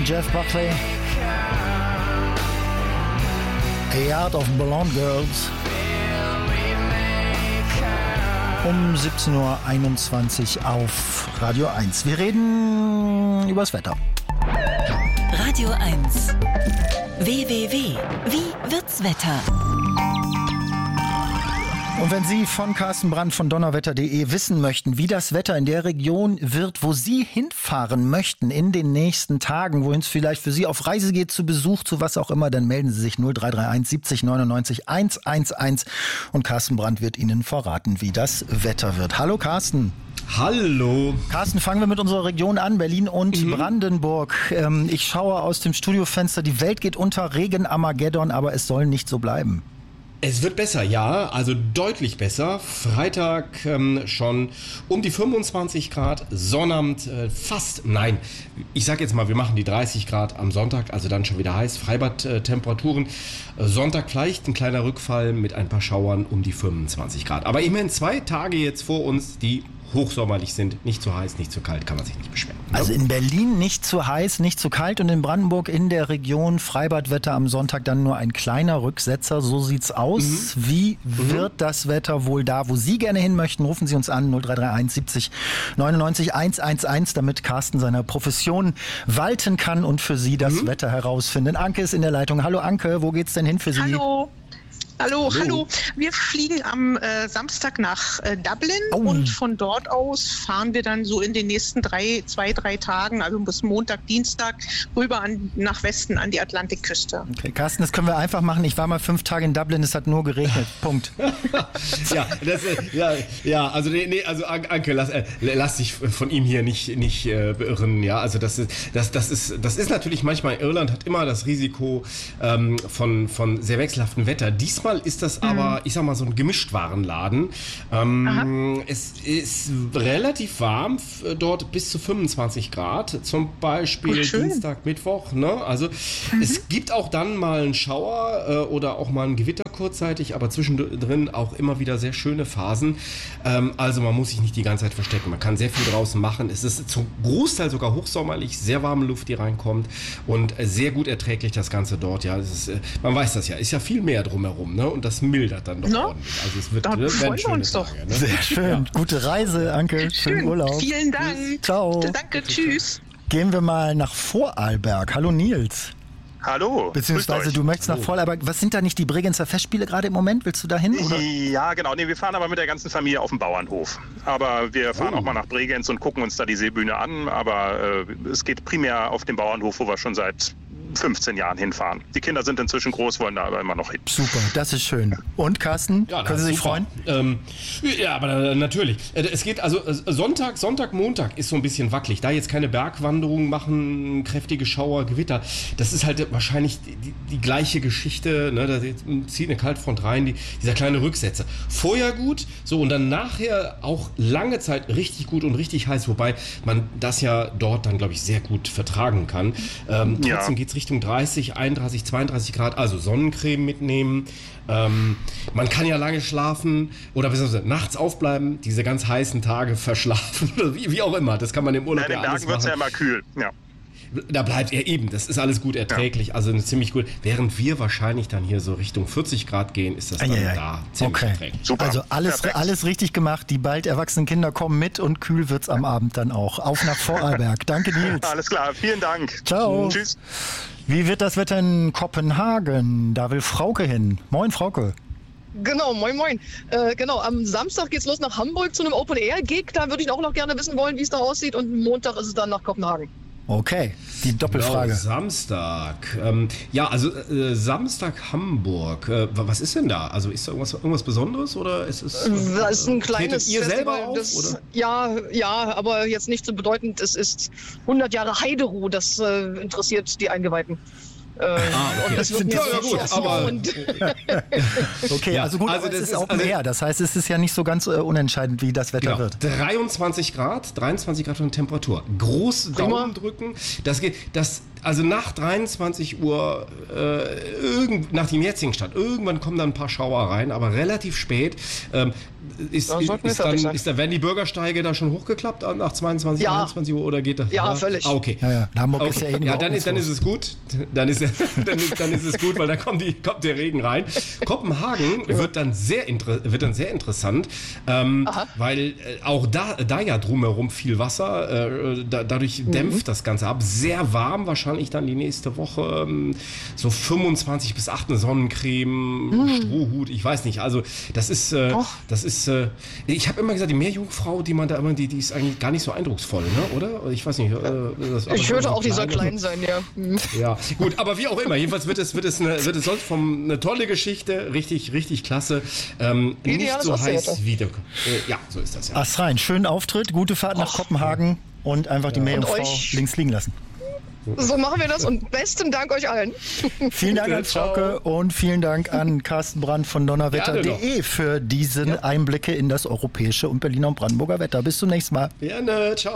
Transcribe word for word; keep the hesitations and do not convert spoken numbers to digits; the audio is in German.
von Jeff Buckley. A Yard of Blonde Girls. Um siebzehn Uhr einundzwanzig auf Radio eins. Wir reden übers Wetter. Radio eins. W W W. Wie wird's Wetter? Und wenn Sie von Carsten Brandt von donnerwetter punkt de wissen möchten, wie das Wetter in der Region wird, wo Sie hinfahren möchten in den nächsten Tagen, wohin es vielleicht für Sie auf Reise geht, zu Besuch, zu was auch immer, dann melden Sie sich null drei drei eins siebzig neunundneunzig hundertelf und Carsten Brandt wird Ihnen verraten, wie das Wetter wird. Hallo Carsten. Hallo. Carsten, fangen wir mit unserer Region an, Berlin und mhm. Brandenburg. Ähm, ich schaue aus dem Studiofenster, die Welt geht unter, Regen Armageddon, aber es soll nicht so bleiben. Es wird besser, ja, also deutlich besser. Freitag ähm, schon um die fünfundzwanzig Grad, Sonnabend äh, fast, nein, ich sag jetzt mal, wir machen die dreißig Grad am Sonntag, also dann schon wieder heiß, Freibad-Temperaturen. Äh, Sonntag vielleicht ein kleiner Rückfall mit ein paar Schauern um die fünfundzwanzig Grad. Aber immerhin zwei Tage jetzt vor uns, die hochsommerlich sind, nicht zu heiß, nicht zu kalt, kann man sich nicht beschweren. Also in Berlin nicht zu heiß, nicht zu kalt und in Brandenburg in der Region Freibadwetter am Sonntag dann nur ein kleiner Rücksetzer, so sieht's aus. Mhm. Wie mhm. wird das Wetter wohl da, wo Sie gerne hin möchten? Rufen Sie uns an null drei drei eins siebzig neunundneunzig hundertelf, damit Carsten seiner Profession walten kann und für Sie das mhm. Wetter herausfinden. Anke ist in der Leitung. Hallo Anke, wo geht's denn hin für Sie? Hallo. Hallo, hallo, hallo. Wir fliegen am äh, Samstag nach äh, Dublin oh. und von dort aus fahren wir dann so in den nächsten drei, zwei, drei Tagen, also bis Montag, Dienstag, rüber an, nach Westen an die Atlantikküste. Okay, Carsten, das können wir einfach machen. Ich war mal fünf Tage in Dublin, es hat nur geregnet. Punkt. ja, das, ja, ja, also nee, nee, also Anke, lass, äh, lass dich von ihm hier nicht, nicht äh, beirren. Ja, also das ist, das, das ist, das ist natürlich manchmal. Irland hat immer das Risiko ähm, von, von sehr wechselhaftem Wetter. Diesmal ist das aber, ich sag mal, so ein Gemischtwarenladen. Ähm, es ist relativ warm, dort bis zu fünfundzwanzig Grad, zum Beispiel oh, Dienstag, Mittwoch. Ne? Also mhm. es gibt auch dann mal einen Schauer äh, oder auch mal ein Gewitter kurzzeitig, aber zwischendrin auch immer wieder sehr schöne Phasen. Ähm, also man muss sich nicht die ganze Zeit verstecken. Man kann sehr viel draußen machen. Es ist zum Großteil sogar hochsommerlich, sehr warme Luft, die reinkommt und sehr gut erträglich das Ganze dort. Ja, es ist, man weiß das ja, ist ja viel mehr drumherum. Ne? Und das mildert dann doch no? ordentlich. Also es wird, da ne, freuen wir uns doch. Tage, ne? Sehr schön. Ja. Gute Reise, Anke. Schönen Schön. Urlaub. Vielen Dank. Ciao. Danke, tschüss. Gehen wir mal nach Vorarlberg. Hallo Nils. Hallo. Beziehungsweise du möchtest nach Vorarlberg. Was sind da nicht die Bregenzer Festspiele gerade im Moment? Willst du da hin? Oder? Ja, genau. Nee, wir fahren aber mit der ganzen Familie auf den Bauernhof. Aber wir fahren oh. auch mal nach Bregenz und gucken uns da die Seebühne an. Aber äh, es geht primär auf den Bauernhof, wo wir schon seit fünfzehn Jahren hinfahren. Die Kinder sind inzwischen groß, wollen da aber immer noch hin. Super, das ist schön. Und Carsten, ja, können Sie sich super. freuen? Ähm, ja, aber natürlich. Es geht also Sonntag, Sonntag, Montag ist so ein bisschen wackelig. Da jetzt keine Bergwanderung machen, kräftige Schauer, Gewitter. Das ist halt wahrscheinlich die, die, die gleiche Geschichte. Ne? Da zieht eine Kaltfront rein, die, dieser kleine Rücksetzer. Vorher gut, so und dann nachher auch lange Zeit richtig gut und richtig heiß, wobei man das ja dort dann, glaube ich, sehr gut vertragen kann. Ähm, trotzdem ja. geht es Richtung dreißig, einunddreißig, zweiunddreißig Grad, also Sonnencreme mitnehmen. Ähm, man kann ja lange schlafen oder beziehungsweise nachts aufbleiben, diese ganz heißen Tage verschlafen oder wie, wie auch immer. Das kann man im Urlaub ja alles machen. In den Bergen wird es ja immer kühl, ja. Da bleibt er eben, das ist alles gut erträglich, ja. also eine ziemlich gut. Während wir wahrscheinlich dann hier so Richtung vierzig Grad gehen, ist das dann Eieiei. da ziemlich okay. erträglich. Super. Also alles, alles richtig gemacht, die bald erwachsenen Kinder kommen mit und kühl wird's am Abend dann auch. Auf nach Vorarlberg. Danke Nils. Alles klar, vielen Dank. Ciao. Tschüss. Wie wird das Wetter in Kopenhagen? Da will Frauke hin. Moin Frauke. Genau, moin moin. Äh, genau, am Samstag geht's los nach Hamburg zu einem Open-Air-Gig. Da würde ich auch noch gerne wissen wollen, wie es da aussieht. Und Montag ist es dann nach Kopenhagen. Okay, die Doppelfrage. Genau, Samstag. Ähm, ja, also äh, Samstag Hamburg. Äh, was ist denn da? Also ist da irgendwas, irgendwas Besonderes oder ist es? Äh, das ist ein kleines ihr Festival. Selber auf, das, oder? Ja, ja, aber jetzt nicht so bedeutend. Es ist hundert Jahre Heideruh. Das äh, interessiert die Eingeweihten. Äh, ah, okay. Und das wird ja, ja, gut, aber okay, ja, also gut, also aber es das ist ist auch also mehr. Das heißt, es ist ja nicht so ganz äh, unentscheidend, wie das Wetter genau. wird. dreiundzwanzig Grad, dreiundzwanzig Grad von Temperatur. Groß Daumen drücken. Das geht, das also nach dreiundzwanzig Uhr, äh, irgend, nach dem jetzigen Stand, irgendwann kommen dann ein paar Schauer rein, aber relativ spät. Ähm, ist, Da sollten wir ist, fertig dann, sein. ist da, werden die Bürgersteige da schon hochgeklappt nach zweiundzwanzig, Ja. einundzwanzig Uhr oder geht das? Ja, völlig. Ah, okay. Ja, ja. Hamburg Okay. ist ja eh Ja, dann ist, dann ist es gut. Dann ist, dann ist, dann ist es gut, weil da kommt, die, kommt der Regen rein. Kopenhagen wird dann sehr, inter, wird dann sehr interessant, ähm, weil äh, auch da, da ja drumherum viel Wasser, äh, da, dadurch Mhm. dämpft das Ganze ab. Sehr warm wahrscheinlich dann die nächste Woche. Ähm, so fünfundzwanzig bis acht eine Sonnencreme, Mhm. Strohhut, ich weiß nicht. Also das ist, äh, das ist, äh, ich habe immer gesagt, die Meerjungfrau, die man da immer, die, die ist eigentlich gar nicht so eindrucksvoll, ne? Oder? Ich weiß nicht. Äh, das, Ich hörte auch, die soll klein klein sein, ja. Mhm. ja, gut, aber wie auch immer, jedenfalls wird es, wird es, eine, wird es sonst vom, eine tolle Geschichte, richtig, richtig klasse. Ähm, nicht Ideales so Ostseewetter. heiß wie der, äh, ja, so ist das ja. Ast rein, schönen Auftritt, gute Fahrt nach Kopenhagen und einfach die Meerjungfrau euch- links liegen lassen. So machen wir das und besten Dank euch allen. Vielen Dank an Ciao. Frauke und vielen Dank an Carsten Brandt von donnerwetter punkt de für diesen Einblicke in das europäische und Berliner und Brandenburger Wetter. Bis zum nächsten Mal. Gerne, ciao.